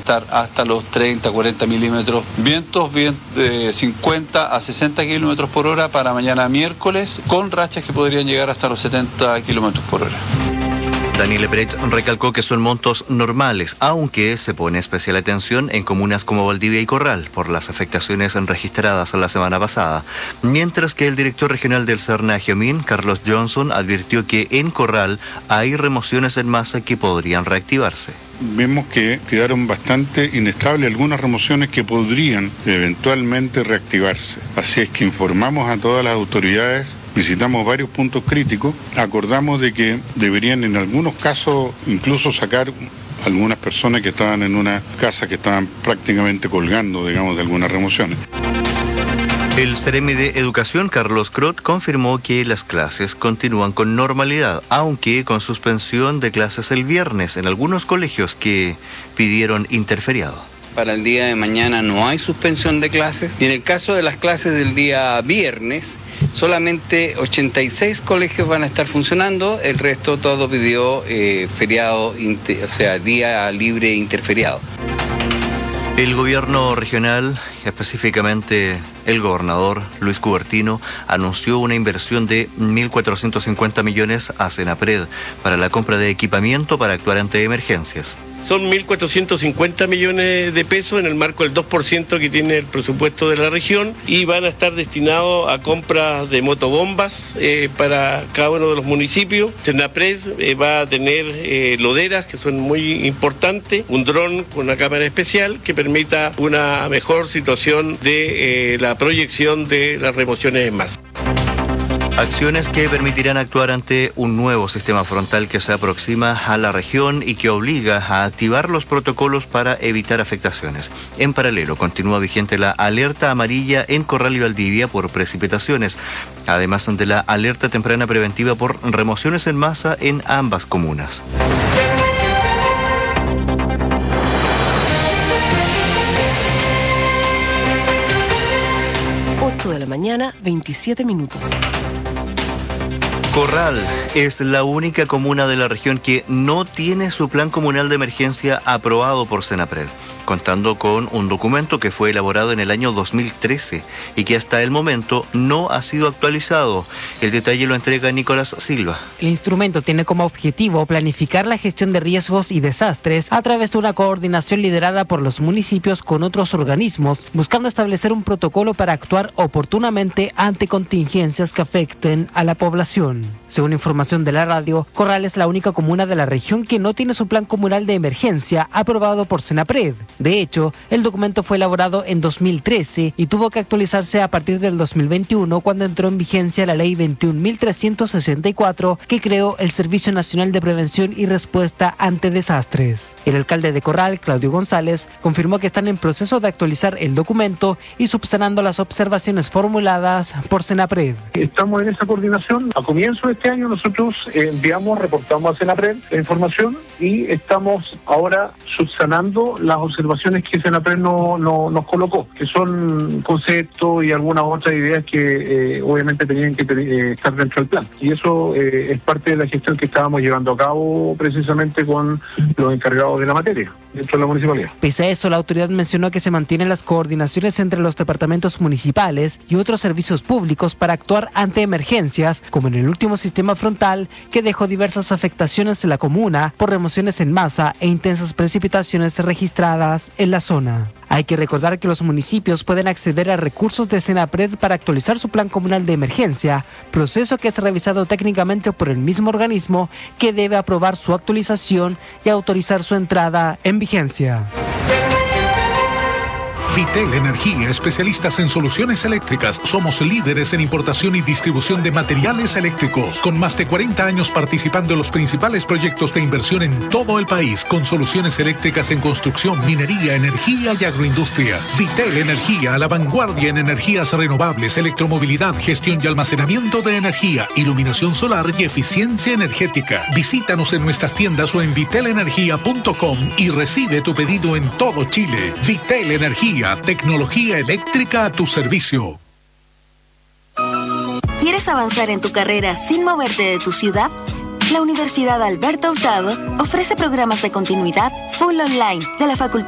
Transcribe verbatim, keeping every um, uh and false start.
estar hasta los treinta, cuarenta milímetros. Vientos bien, eh, cincuenta a sesenta kilómetros por hora para mañana miércoles, con rachas que podrían llegar hasta los setenta kilómetros por hora. Daniel Ebrecht recalcó que son montos normales, aunque se pone especial atención en comunas como Valdivia y Corral por las afectaciones registradas la semana pasada, mientras que el director regional del Serna Geomín, Carlos Johnson, advirtió que en Corral hay remociones en masa que podrían reactivarse. Vemos que quedaron bastante inestables algunas remociones que podrían eventualmente reactivarse. Así es que informamos a todas las autoridades. Visitamos varios puntos críticos, acordamos de que deberían en algunos casos incluso sacar algunas personas que estaban en una casa que estaban prácticamente colgando, digamos, de algunas remociones. El Seremi de Educación, Carlos Crot, confirmó que las clases continúan con normalidad, aunque con suspensión de clases el viernes en algunos colegios que pidieron interferiado. Para el día de mañana no hay suspensión de clases y en el caso de las clases del día viernes solamente ochenta y seis colegios van a estar funcionando, el resto todo pidió eh, feriado, o sea, día libre interferiado. El gobierno regional, específicamente el gobernador Luis Cubertino, anunció una inversión de mil cuatrocientos cincuenta millones a Senapred para la compra de equipamiento para actuar ante emergencias. Son mil cuatrocientos cincuenta millones de pesos en el marco del dos por ciento que tiene el presupuesto de la región y van a estar destinados a compras de motobombas eh, para cada uno de los municipios. Senapred eh, va a tener eh, loderas que son muy importantes, un dron con una cámara especial que permita una mejor situación de eh, la proyección de las remociones en masa. Acciones que permitirán actuar ante un nuevo sistema frontal que se aproxima a la región y que obliga a activar los protocolos para evitar afectaciones. En paralelo, continúa vigente la alerta amarilla en Corral y Valdivia por precipitaciones, además de la alerta temprana preventiva por remociones en masa en ambas comunas. ocho de la mañana, veintisiete minutos. Corral es la única comuna de la región que no tiene su plan comunal de emergencia aprobado por Senapred, contando con un documento que fue elaborado en el año dos mil trece y que hasta el momento no ha sido actualizado. El detalle lo entrega Nicolás Silva. El instrumento tiene como objetivo planificar la gestión de riesgos y desastres a través de una coordinación liderada por los municipios con otros organismos, buscando establecer un protocolo para actuar oportunamente ante contingencias que afecten a la población. Según información de la radio, Corral es la única comuna de la región que no tiene su plan comunal de emergencia aprobado por Senapred. De hecho, el documento fue elaborado en dos mil trece y tuvo que actualizarse a partir del dos mil veintiuno, cuando entró en vigencia la ley veintiún mil trescientos sesenta y cuatro, que creó el Servicio Nacional de Prevención y Respuesta ante Desastres. El alcalde de Corral, Claudio González, confirmó que están en proceso de actualizar el documento y subsanando las observaciones formuladas por Senapred. Estamos en esa coordinación. A comienzo de este año nosotros eh, enviamos, reportamos a Senapred la información y estamos ahora subsanando las observaciones que Senapred no, no, nos colocó, que son conceptos y algunas otras ideas que eh, obviamente tenían que eh, estar dentro del plan. Y eso eh, es parte de la gestión que estábamos llevando a cabo precisamente con los encargados de la materia dentro de la municipalidad. Pese a eso, la autoridad mencionó que se mantienen las coordinaciones entre los departamentos municipales y otros servicios públicos para actuar ante emergencias, como en el último sistema frontal que dejó diversas afectaciones en la comuna por remociones en masa e intensas precipitaciones registradas en la zona. Hay que recordar que los municipios pueden acceder a recursos de Senapred para actualizar su plan comunal de emergencia, proceso que es revisado técnicamente por el mismo organismo que debe aprobar su actualización y autorizar su entrada en vigencia. Vitel Energía, especialistas en soluciones eléctricas. Somos líderes en importación y distribución de materiales eléctricos, con más de cuarenta años participando en los principales proyectos de inversión en todo el país, con soluciones eléctricas en construcción, minería, energía y agroindustria. Vitel Energía, a la vanguardia en energías renovables, electromovilidad, gestión y almacenamiento de energía, iluminación solar y eficiencia energética. Visítanos en nuestras tiendas o en vitel energía punto com y recibe tu pedido en todo Chile. Vitel Energía, tecnología eléctrica a tu servicio. ¿Quieres avanzar en tu carrera sin moverte de tu ciudad? La Universidad Alberto Hurtado ofrece programas de continuidad full online de la Facultad